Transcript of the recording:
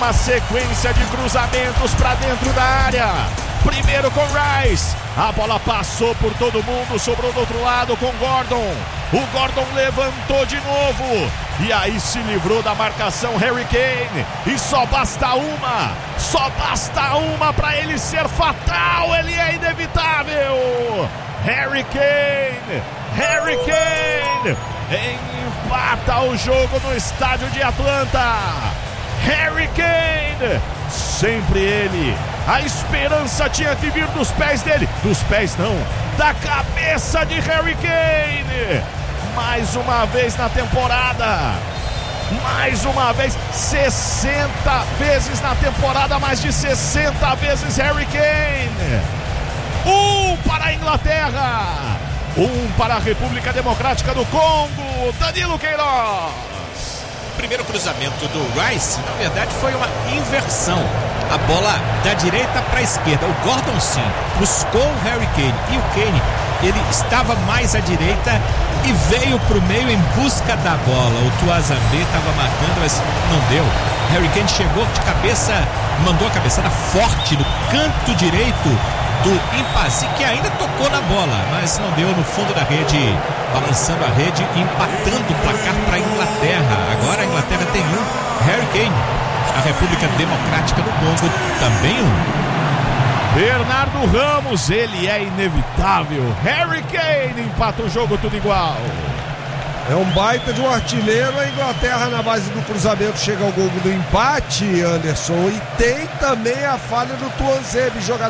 uma sequência de cruzamentos para dentro da área. Primeiro com Rice, a bola passou por todo mundo, sobrou do outro lado com Gordon. O Gordon levantou de novo e aí se livrou da marcação Harry Kane. E só basta uma para ele ser fatal, ele é inevitável. Harry Kane empata o jogo no estádio de Atlanta. Harry Kane, sempre ele. A esperança tinha que vir dos pés dele. Dos pés não, da cabeça de Harry Kane. Mais uma vez na temporada. Mais uma vez, 60 vezes na temporada, mais de 60 vezes Harry Kane. Para a Inglaterra, para a República Democrática do Congo. Danilo Queiroz. O primeiro cruzamento do Rice, na verdade, foi uma inversão. A bola da direita para a esquerda. O Gordon sim buscou o Harry Kane e o Kane, ele estava mais à direita e veio para o meio em busca da bola. O Tuazambé estava marcando, mas não deu. Harry Kane chegou de cabeça, mandou a cabeçada forte no canto direito do Impazi, que ainda tocou na bola, mas não deu, no fundo da rede, balançando a rede e empatando o placar para a Inglaterra. Agora a Inglaterra tem Harry Kane. A República Democrática do Congo também Bernardo Ramos, ele é inevitável. Harry Kane empata o jogo, tudo igual. É um baita de um artilheiro. A Inglaterra, na base do cruzamento, chega ao gol do empate, Anderson. E tem também a falha do Tuanzebe, jogador